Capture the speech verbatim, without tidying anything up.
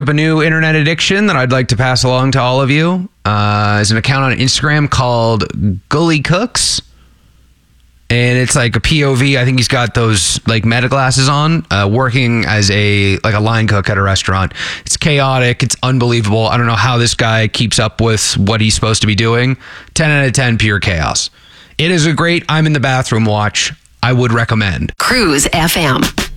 up a new internet addiction that I'd like to pass along to all of you. Uh, there's an account on Instagram called Gully Cooks. And it's like a P O V. I think he's got those like meta glasses on, uh, working as a like a line cook at a restaurant. It's chaotic. It's unbelievable. I don't know how this guy keeps up with what he's supposed to be doing. ten out of ten, pure chaos. It is a great I'm in the bathroom watch. I would recommend. Cruise F M.